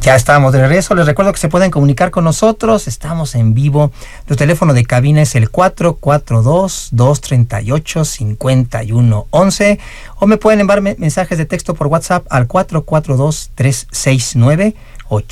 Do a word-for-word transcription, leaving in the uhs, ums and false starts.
Ya estamos de regreso. Les recuerdo que se pueden comunicar con nosotros. Estamos en vivo. Nuestro teléfono de cabina es el cuatro cuatro dos, dos tres ocho, cinco uno uno uno o me pueden enviar mensajes de texto por WhatsApp al cuatro cuatro dos, tres seis nueve, ocho